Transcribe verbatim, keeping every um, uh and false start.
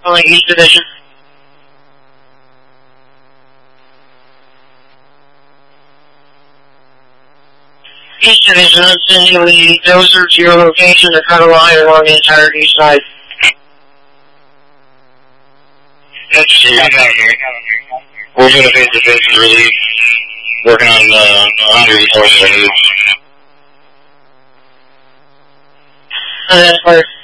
calling East Division. East Division, I'm sending the dozer to your location to cut a line along the entire east side. That's true, I'm out here. We're going to face the face of relief. Working on uh, one hundred four. Uh, that's where